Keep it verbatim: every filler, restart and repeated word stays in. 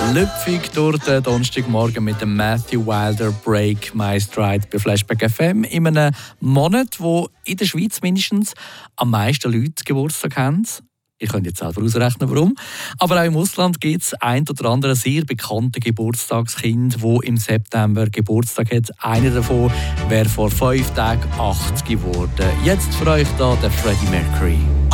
Lüpfig durch den Donnerstagmorgen mit dem Matthew Wilder Break My Stride bei Flashback F M in einem Monat, wo in der Schweiz mindestens am meisten Leute Geburtstag haben. Ich könnte jetzt selber ausrechnen, warum. Aber auch im Ausland gibt es ein oder andere sehr bekannte Geburtstagskind, das im September Geburtstag hat. Einer davon wäre vor fünf Tagen achtzig geworden. Jetzt für euch da der Freddie Mercury.